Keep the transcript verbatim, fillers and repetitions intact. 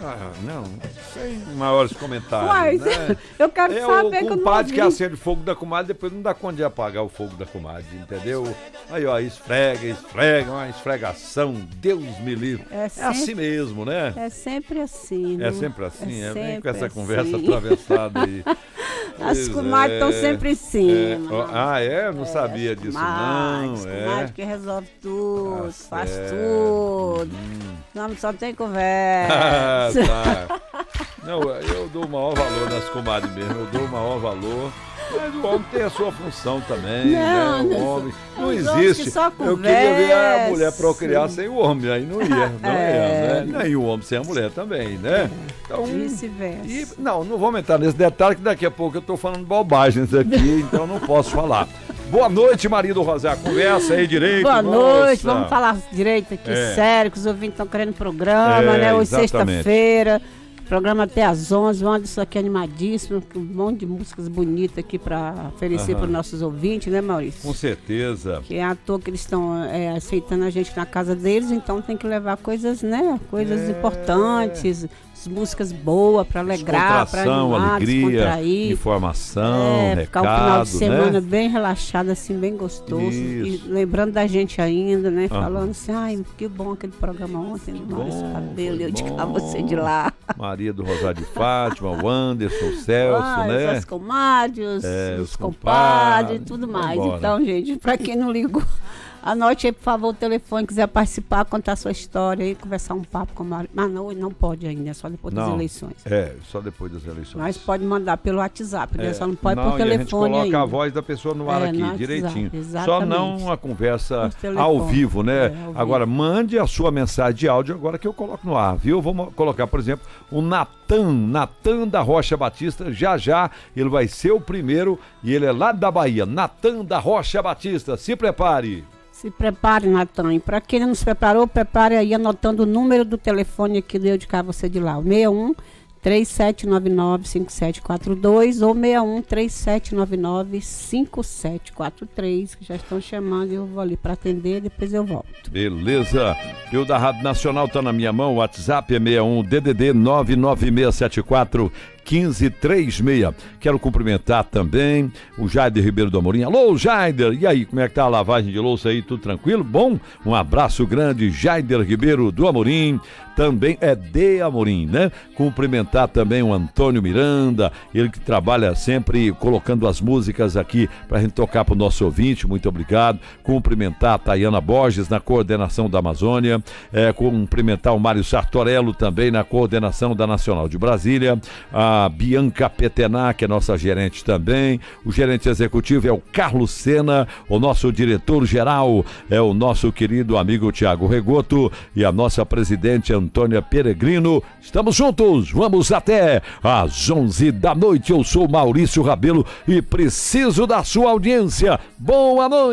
Ah, não, sem maiores comentários, Uai, né? Eu quero É saber o que eu não compadre que ouvi. acende o fogo da comadre, depois não dá conta de apagar o fogo da comadre, entendeu? Aí, ó, esfrega, esfrega, uma esfregação, Deus me livre. É É, sempre- assim mesmo, né? É sempre assim, É não? sempre assim, é, vem com sempre essa assim. conversa atravessada aí. As Pois comadres estão é. sempre em cima. É, ó, ah, é? Não É, sabia as disso, comadres, não. comadre É. que resolve tudo, Tá faz certo. tudo. Hum. Não, só tem Ah, conversa. tá. Não, eu dou o maior valor nas comadres mesmo, eu dou o maior valor. Mas o homem tem a sua função também, Não, né? O não, homem não os homens existe. que só Eu queria ver a mulher conversam. procriar sem o homem, aí não ia, não É. ia, né? Nem o homem sem a mulher também, né? Então, Vice-versa. e, não, não vamos entrar nesse detalhe que daqui a pouco eu tô falando bobagens aqui, então não posso falar. Boa noite, marido Rosário. Conversa aí direito. Boa moça. noite, vamos falar direito aqui, É. sério, que os ouvintes estão querendo programa, É, né? Hoje, exatamente. sexta-feira, programa até às onze, vamos isso aqui animadíssimo, com um monte de músicas bonitas aqui para oferecer Aham. para os nossos ouvintes, né, Maurício? Com certeza. Que é à toa que eles estão é, aceitando a gente na casa deles, então tem que levar coisas, né? Coisas É. importantes, músicas boas para alegrar, para Descontração, animar, alegria, descontrair. informação, É, recado, ficar o final de semana né? bem relaxado, assim, bem gostoso. E Isso. lembrando da gente ainda, né? Aham. Falando assim, ai, que bom aquele programa ontem do Maurício bom, Rabelo, foi eu de cá, bom. você de lá. Maria do Rosário de Fátima, o Anderson, o Celso, Ah, né? As comadres, os, É, os os compadres compadres, e tudo mais. vambora. Então, gente, pra quem não ligou, anote aí, por favor, o telefone, quiser participar, contar a sua história aí, conversar um papo com a Maria. Mas não, não pode ainda, é só depois das Não, eleições. É, só depois das eleições. Mas pode mandar pelo WhatsApp, né? É, Só não pode não, por e a gente telefone coloca ainda. a voz da pessoa no ar É, aqui, no WhatsApp, direitinho. Só exatamente. não a conversa Por telefone. ao vivo, né? É, ao vivo. Agora, mande a sua mensagem de áudio agora que eu coloco no ar, viu? Vamos colocar, por exemplo, o Natan, Natan da Rocha Batista, já já ele vai ser o primeiro e ele é lá da Bahia. Natan da Rocha Batista, se prepare. Se prepare, Natan. E para quem não se preparou, prepare aí anotando o número do telefone aqui do Eu de Cá, Você de Lá. O seis um, três sete nove nove, cinco sete quatro dois ou seis um, três sete nove nove, cinco sete quatro três, que já estão chamando e eu vou ali para atender, depois eu volto. Beleza. E o da Rádio Nacional tá na minha mão, o WhatsApp é sessenta e um D D D nove nove seis sete quatro um cinco três seis. Quero cumprimentar também o Jaider Ribeiro do Amorim. Alô, Jaider! E aí, como é que tá a lavagem de louça aí? Tudo tranquilo? Bom? Um abraço grande, Jaider Ribeiro do Amorim. Também é de Amorim, né? Cumprimentar também o Antônio Miranda, ele que trabalha sempre colocando as músicas aqui pra gente tocar pro nosso ouvinte, muito obrigado. Cumprimentar a Tayana Borges na coordenação da Amazônia, é, cumprimentar o Mário Sartorello também na coordenação da Nacional de Brasília, a Bianca Petená, que é nossa gerente também, o gerente executivo é o Carlos Sena, o nosso diretor-geral é o nosso querido amigo Tiago Regoto e a nossa presidente Antônia Peregrino. Estamos juntos, vamos até às onze da noite. Eu sou Maurício Rabelo e preciso da sua audiência. Boa noite!